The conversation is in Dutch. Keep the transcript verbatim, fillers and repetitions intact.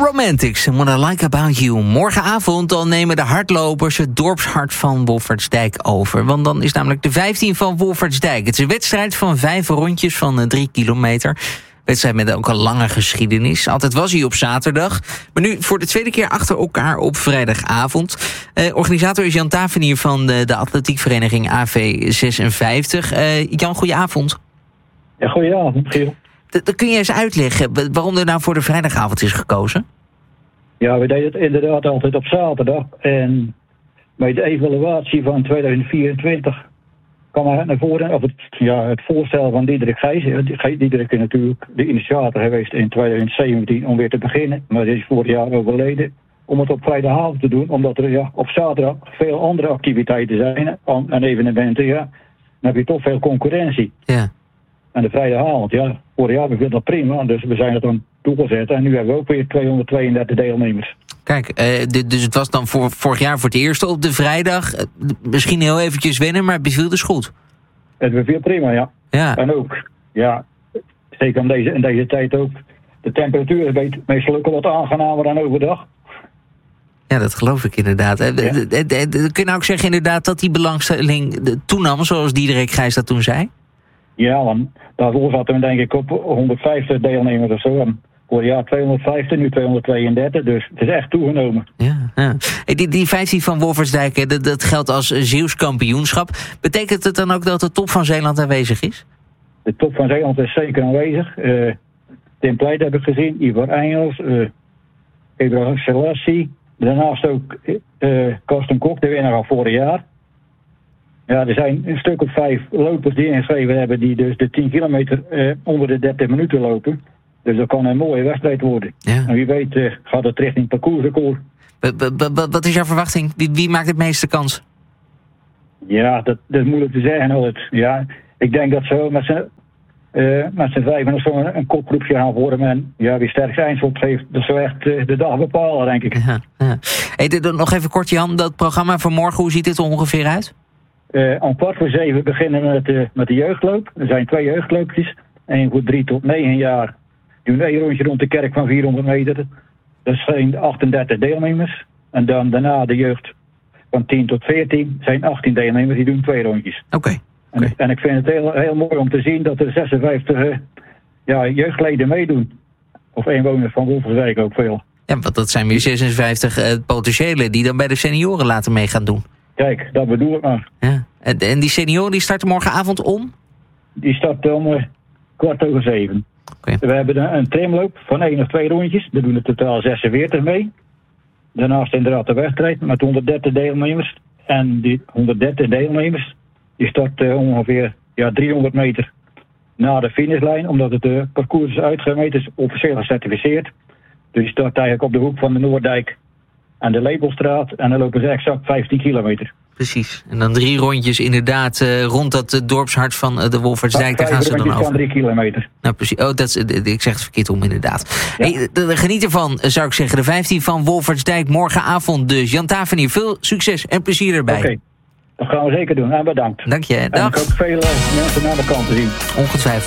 Romantics, What I Like About You. Morgenavond dan nemen de hardlopers het dorpshart van Wolfertsdijk over. Want dan is namelijk de vijftien van Wolfertsdijk. Het is een wedstrijd van vijf rondjes van drie kilometer. Wedstrijd met ook een lange geschiedenis. Altijd was hij op zaterdag. Maar nu voor de tweede keer achter elkaar op vrijdagavond. Eh, organisator is Jan Tavenier van de, de atletiekvereniging A V zesenvijftig. Eh, Jan, goedenavond. Ja, goedenavond, Giel. Dan kun je eens uitleggen waarom er nou voor de vrijdagavond is gekozen? Ja, we deden het inderdaad altijd op zaterdag. En bij de evaluatie van tweeduizend vierentwintig kwam er naar voren, of het, ja, het voorstel van Diederik Gijs. Diederik is natuurlijk de initiator geweest in tweeduizend zeventien om weer te beginnen. Maar hij is vorig jaar overleden. Om het op vrijdagavond te doen, omdat er ja, op zaterdag veel andere activiteiten zijn en evenementen. Ja, dan heb je toch veel concurrentie. Ja. En de vrijdagavond, ja, vorig jaar bevindt dat prima, dus we zijn het dan toegezet. En nu hebben we ook weer tweehonderdtweeëndertig deelnemers. Kijk, uh, d- dus het was dan voor, vorig jaar voor het eerst op de vrijdag. Uh, misschien heel eventjes wennen, maar het beviel dus goed. Het beviel prima, ja. Ja. En ook, ja, zeker in deze, in deze tijd ook, de temperatuur is meestal ook al wat aangenamer dan overdag. Ja, dat geloof ik inderdaad. Ja. Uh, uh, uh, uh, kun je nou ook zeggen inderdaad dat die belangstelling toenam, zoals Diederik Gijs dat toen zei? Ja, want daarvoor zaten we denk ik op honderdvijftig deelnemers of zo. En vorig jaar tweehonderdvijftig, nu tweehonderdtweeëndertig. Dus het is echt toegenomen. Ja, ja. Hey, die, die vijftien van Wolfertsdijk, dat, dat geldt als Zeeuws kampioenschap. Betekent het dan ook dat de top van Zeeland aanwezig is? De top van Zeeland is zeker aanwezig. Uh, Tim Pleit heb ik gezien, Ivar Engels, uh, Ibrahim Selassie. Daarnaast ook uh, Karsten Kok, de winnaar van vorig jaar. Ja, er zijn een stuk of vijf lopers die ingeschreven hebben die dus de tien kilometer eh, onder de dertig minuten lopen. Dus dat kan een mooie wedstrijd worden. Ja. En wie weet uh, gaat het richting parcoursrecord. Wat is jouw verwachting? Wie, wie maakt het meeste kans? Ja, dat, dat is moeilijk te zeggen altijd. Ja, ik denk dat ze met z'n uh, met z'n vijven of zo een, een kopgroepje gaan vormen. En ja, wie sterkste eindschot geeft, dat zou echt uh, de dag bepalen, denk ik. Ja, ja. Hey, de, nog even kort, Jan, dat programma voor morgen, hoe ziet dit er ongeveer uit? Uh, om kwart voor zeven beginnen we met de, met de jeugdloop. Er zijn twee jeugdloopjes. Eén voor drie tot negen jaar. Die doen een rondje rond de kerk van vierhonderd meter. Dat zijn achtendertig deelnemers. En dan daarna de jeugd van tien tot veertien zijn achttien deelnemers. Die doen twee rondjes. Oké. Okay. En, okay. en ik vind het heel, heel mooi om te zien dat er zesenvijftig uh, ja, jeugdleden meedoen. Of inwoners van Wolfertsdijk ook veel. Ja, want dat zijn weer zesenvijftig uh, potentiële die dan bij de senioren later mee gaan doen. Kijk, dat bedoel ik maar. Ja. En, en die senioren die starten morgenavond om? Die starten om uh, kwart over zeven. Okay. We hebben een, een trimloop van één of twee rondjes. Er doen er totaal zesenveertig mee. Daarnaast inderdaad de wedstrijd met honderddertig deelnemers. En die honderddertig deelnemers die starten uh, ongeveer ja, driehonderd meter na de finishlijn. Omdat het uh, parcours is uitgemeten, is officieel gecertificeerd. Dus die start eigenlijk op de hoek van de Noorddijk en de Lepelstraat. En dan lopen ze exact vijftien kilometer. Precies. En dan drie rondjes inderdaad uh, rond dat uh, dorpshart van uh, de Wolfertsdijk. Daar gaan ze dan over. Van drie kilometer. Nou precies. Oh, dat is, ik zeg het verkeerd om inderdaad. Ja. Hey, geniet ervan, zou ik zeggen. De vijftien van Wolfertsdijk morgenavond dus. Jan Tavenier, veel succes en plezier erbij. Oké, okay. Dat gaan we zeker doen. En bedankt. Dank je. En dag. ik hoop veel uh, mensen naar de kant te zien. Ongetwijfeld.